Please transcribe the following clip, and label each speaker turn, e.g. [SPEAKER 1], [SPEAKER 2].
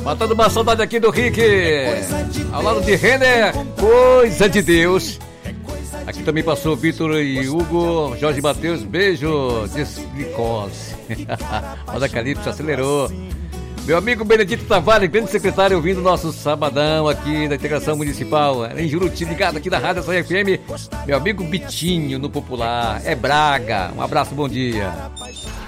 [SPEAKER 1] Matando uma saudade aqui do Rick. Ao lado de Renner, coisa de Deus. Aqui também passou Vitor e Hugo, Jorge Matheus, beijo, desglicose. Roda Calipso acelerou. Meu amigo Benedito Tavares, grande secretário, ouvindo nosso sabadão aqui da Integração Municipal, em Juruti, ligado aqui da Rádio Açaí FM. Meu amigo Bitinho, no Popular, é Braga. Um abraço, bom dia.